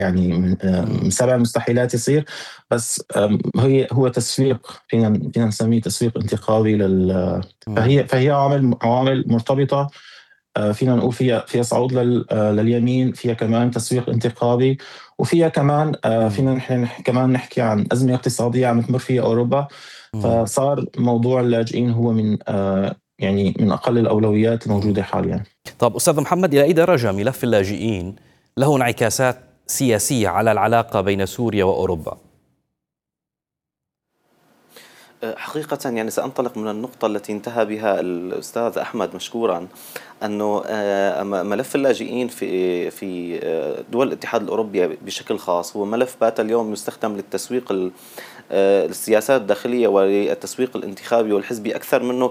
يعني من سبع مستحيلات يصير. بس هو تسويق، فينا نسميه تسويق انتقادي فهي عوامل مرتبطة. فينا نقول فيها صعود لليمين، فيها كمان تسويق انتقادي، وفيها كمان فينا نحن كمان نحكي عن أزمة اقتصادية عم تمر فيها أوروبا. فصار موضوع اللاجئين هو من يعني من أقل الأولويات الموجودة حاليا. طب أستاذ محمد، إلى أي درجة ملف اللاجئين له انعكاسات سياسية على العلاقة بين سوريا وأوروبا؟ حقيقة يعني سأنطلق من النقطة التي انتهى بها الأستاذ أحمد مشكورا، أنه ملف اللاجئين في دول الاتحاد الأوروبي بشكل خاص هو ملف بات اليوم يستخدم للتسويق السياسات الداخلية والتسويق الانتخابي والحزبي أكثر منه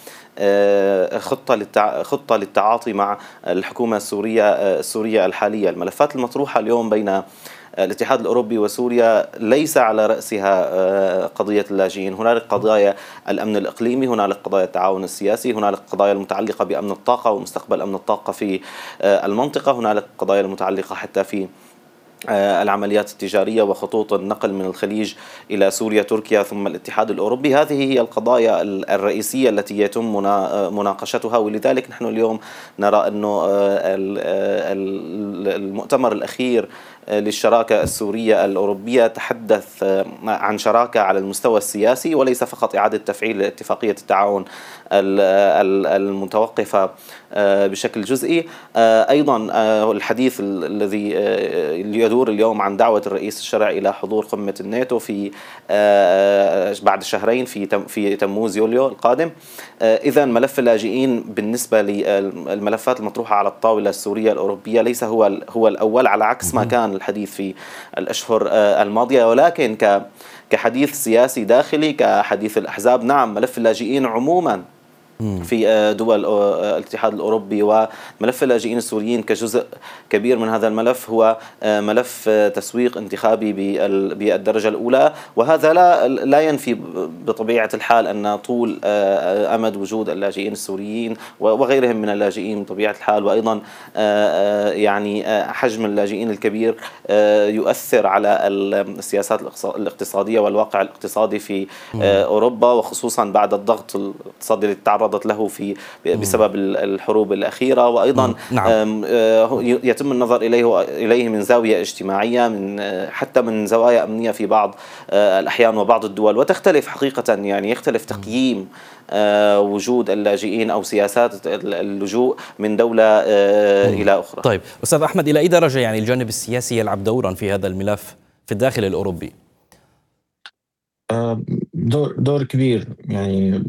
خطة للتعاطي مع الحكومة السورية الحالية. الملفات المطروحة اليوم بين الاتحاد الأوروبي وسوريا ليس على رأسها قضية اللاجئين. هنالك قضايا الأمن الإقليمي، هنالك قضايا التعاون السياسي، هنالك قضايا المتعلقة بأمن الطاقة ومستقبل أمن الطاقة في المنطقة، هنالك قضايا المتعلقة حتى في العمليات التجارية وخطوط النقل من الخليج إلى سوريا، تركيا، ثم الاتحاد الأوروبي. هذه هي القضايا الرئيسية التي يتم مناقشتها. ولذلك نحن اليوم نرى أنه المؤتمر الأخير للشراكة السورية الأوروبية تحدث عن شراكة على المستوى السياسي وليس فقط إعادة تفعيل اتفاقية التعاون المتوقفة بشكل جزئي. أيضا الحديث الذي يدور اليوم عن دعوة الرئيس الشرعي إلى حضور قمة الناتو في بعد شهرين في تموز يوليو القادم. إذن ملف اللاجئين بالنسبة للملفات المطروحة على الطاولة السورية الأوروبية ليس هو الأول، على عكس ما كان الحديث في الأشهر الماضية. ولكن كحديث سياسي داخلي، كحديث الأحزاب، نعم ملف اللاجئين عموما في دول الاتحاد الأوروبي وملف اللاجئين السوريين كجزء كبير من هذا الملف هو ملف تسويق انتخابي بالدرجة الأولى. وهذا لا ينفي بطبيعة الحال أن طول أمد وجود اللاجئين السوريين وغيرهم من اللاجئين بطبيعة الحال، وأيضا يعني حجم اللاجئين الكبير يؤثر على السياسات الاقتصادية والواقع الاقتصادي في أوروبا، وخصوصا بعد الضغط الاقتصادي الذي تعرض له بسبب الحروب الأخيرة. وأيضا يتم النظر إليه من زاوية اجتماعية، حتى من زوايا أمنية في بعض الأحيان وبعض الدول، وتختلف حقيقة. يعني يختلف تقييم وجود اللاجئين أو سياسات اللجوء من دولة إلى أخرى. طيب أستاذ أحمد، إلى أي درجة يعني الجانب السياسي يلعب دورا في هذا الملف في الداخل الأوروبي؟ دور كبير، يعني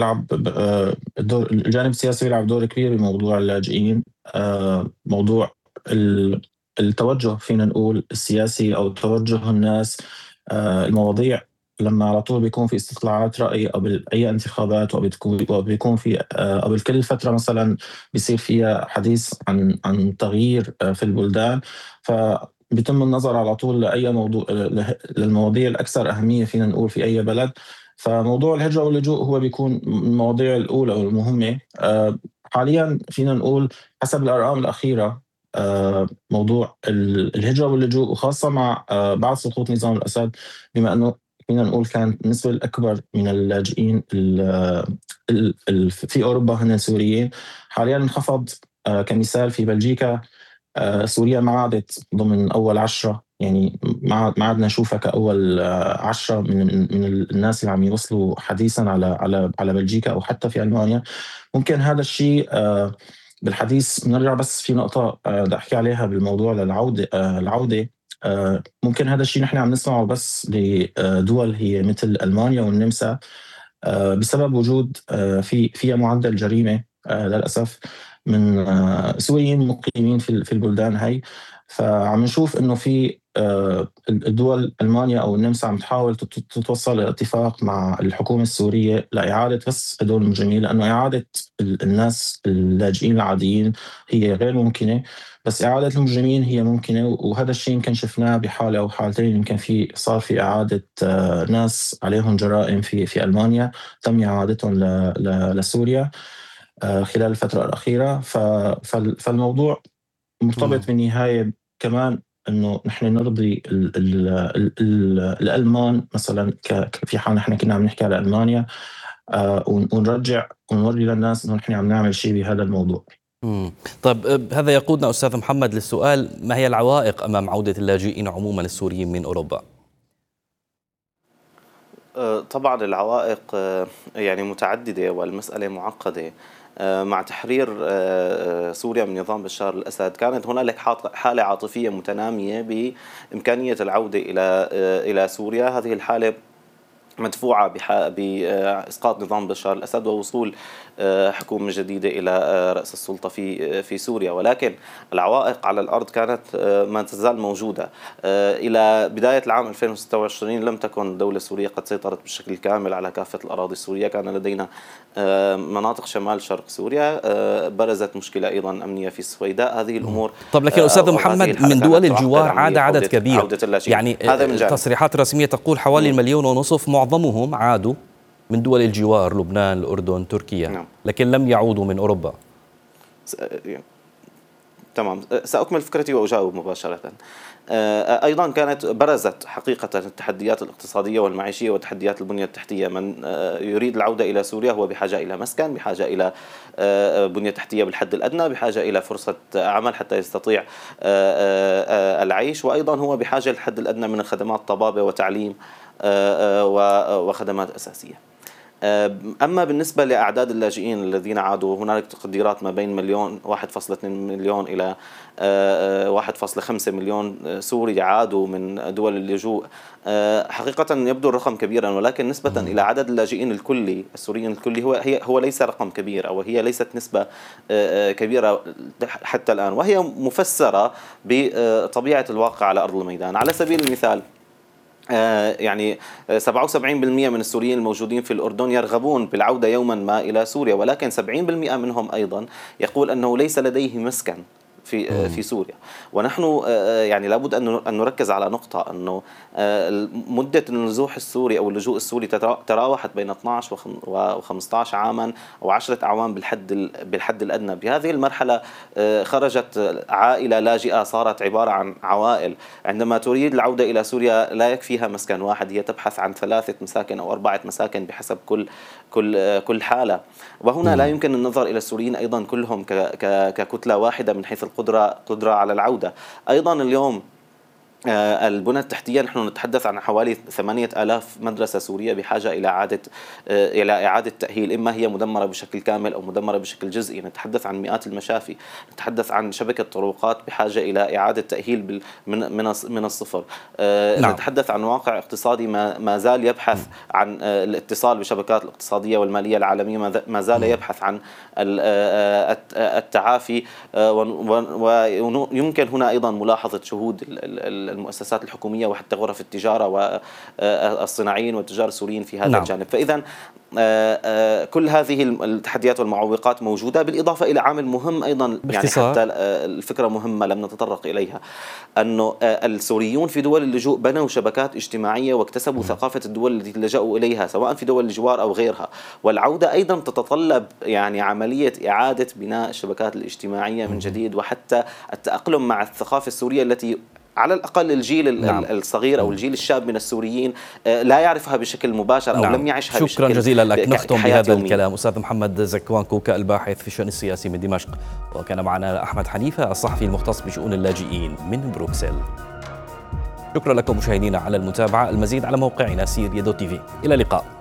الجانب السياسي بيلعب دور كبير بموضوع اللاجئين. موضوع التوجه، فينا نقول السياسي أو توجه الناس. المواضيع لما على طول بيكون في استطلاعات رأي قبل أي انتخابات، وبيكون في قبل كل فترة مثلا بيصير فيها حديث عن تغيير في البلدان، بيتم النظر على طول لأي موضوع، للمواضيع الأكثر أهمية فينا نقول في أي بلد. فموضوع الهجرة واللجوء هو بيكون من المواضيع الأولى والمهمة. حاليا فينا نقول حسب الأرقام الأخيرة موضوع الهجرة واللجوء، وخاصة مع بعد سقوط نظام الأسد، بما أنه فينا نقول كانت النسبة الأكبر من اللاجئين في أوروبا هن سوريين. حاليا انخفض. كمثال في بلجيكا سوريا ما عادت ضمن أول 10، يعني ما عادنا نشوفها كأول 10 من الناس اللي عم يوصلوا حديثا على بلجيكا أو حتى في ألمانيا. ممكن هذا الشيء بالحديث نرجع، بس في نقطة بدي أحكي عليها بالموضوع العودة. ممكن هذا الشيء نحن عم نسمعه بس لدول هي مثل ألمانيا والنمسا، بسبب وجود فيها معدل جريمة للأسف من سوريين مقيمين في البلدان هاي. فعم نشوف انه في الدول ألمانيا او النمسا عم تحاول تتوصل لاتفاق مع الحكومة السورية لإعادة بس هدول المجرمين، لأنه إعادة الناس اللاجئين العاديين هي غير ممكنة، بس إعادة المجرمين هي ممكنة. وهذا الشيء يمكن شفناه بحالة أو حالتين، يمكن صار في إعادة ناس عليهم جرائم في ألمانيا تم إعادتهم لسوريا خلال الفترة الأخيرة. فالموضوع مرتبط بالنهاية كمان إنه نحن نرضي الألمان مثلا، في حال نحن كنا عم نحكي على ألمانيا، ونرجع ونوري للناس إنه نحن عم نعمل شيء بهذا الموضوع. طيب هذا يقودنا أستاذ محمد للسؤال: ما هي العوائق أمام عودة اللاجئين عموما السوريين من أوروبا؟ طبعا العوائق يعني متعددة والمسألة معقدة. مع تحرير سوريا من نظام بشار الأسد كانت هنالك حالة عاطفية متنامية بإمكانية العودة إلى سوريا. هذه الحالة مدفوعة بإسقاط نظام بشار الأسد ووصول حكومة جديدة إلى رأس السلطة في سوريا، ولكن العوائق على الأرض كانت ما تزال موجودة. إلى بداية العام 2026 لم تكن الدولة السورية قد سيطرت بشكل كامل على كافة الأراضي السورية. كان لدينا مناطق شمال شرق سوريا، برزت مشكلة أيضا أمنية في السويداء. هذه الأمور. طب لكن أستاذ محمد، من دول الجوار عاد عدد كبير، يعني التصريحات الرسمية تقول حوالي 1.5 مليون معظمهم عادوا من دول الجوار، لبنان، الأردن، تركيا. نعم. لكن لم يعودوا من أوروبا. تمام، سأكمل فكرتي وأجاوب مباشرة. أيضا كانت برزت حقيقة التحديات الاقتصادية والمعيشية وتحديات البنية التحتية. من يريد العودة إلى سوريا هو بحاجة إلى مسكن، بحاجة إلى بنية تحتية بالحد الأدنى، بحاجة إلى فرصة عمل حتى يستطيع العيش، وأيضا هو بحاجة للحد الأدنى من الخدمات، طبابة وتعليم وخدمات أساسية. أما بالنسبة لأعداد اللاجئين الذين عادوا، هنالك تقديرات ما بين 1.2 مليون إلى 1.5 مليون سوري عادوا من دول اللجوء. حقيقة يبدو الرقم كبيرا، ولكن نسبة إلى عدد اللاجئين الكلي السوريين الكلي هو ليس رقم كبير، أو هي ليست نسبة كبيرة حتى الآن، وهي مفسرة بطبيعة الواقع على أرض الميدان. على سبيل المثال، يعني 77% من السوريين الموجودين في الأردن يرغبون بالعودة يوما ما إلى سوريا، ولكن 70% منهم أيضا يقول أنه ليس لديه مسكن في سوريا. ونحن يعني لابد أن نركز على نقطة، أنه مدة النزوح السوري أو اللجوء السوري تراوحت بين 12 و15 عاما أو 10 أعوام بالحد الأدنى. بهذه المرحلة خرجت عائلة لاجئة، صارت عبارة عن عوائل. عندما تريد العودة إلى سوريا لا يكفيها مسكن واحد، هي تبحث عن 3 مساكن أو 4 مساكن بحسب كل حالة. وهنا لا يمكن النظر إلى السوريين أيضا كلهم ككتلة واحدة من حيث القدرة على العودة. أيضا اليوم البنى التحتية، نحن نتحدث عن حوالي 8000 مدرسة سورية بحاجة إلى إعادة تأهيل، إما هي مدمرة بشكل كامل أو مدمرة بشكل جزئي. نتحدث عن مئات المشافي، نتحدث عن شبكة طرقات بحاجة إلى إعادة تأهيل من الصفر. نعم. نتحدث عن واقع اقتصادي ما زال يبحث عن الاتصال بالشبكات الاقتصادية والمالية العالمية، ما زال يبحث عن التعافي. ويمكن هنا أيضا ملاحظة شهود المؤسسات الحكومية وحتى غرف التجارة والصناعيين والتجار السوريين في هذا نعم. الجانب. فإذا كل هذه التحديات والمعوقات موجودة، بالإضافة إلى عامل مهم أيضا، يعني حتى الفكرة مهمة لم نتطرق إليها، أنه السوريون في دول اللجوء بنوا شبكات اجتماعية واكتسبوا ثقافة الدول التي لجأوا إليها سواء في دول الجوار أو غيرها. والعودة أيضا تتطلب يعني عملية إعادة بناء الشبكات الاجتماعية من جديد، وحتى التأقلم مع الثقافة السورية التي على الأقل الجيل نعم. الصغير أو الجيل الشاب من السوريين لا يعرفها بشكل مباشر أو نعم. لم يعيشها شكرا بشكل شكرا جزيلا لك. نختم بهذا يومي. الكلام أستاذ محمد زكوان كوكا، الباحث في الشأن السياسي من دمشق، وكان معنا أحمد حنيفة الصحفي المختص بشؤون اللاجئين من بروكسل. شكرا لكم مشاهدينا على المتابعة. المزيد على موقعنا سير يدو تي في. إلى اللقاء.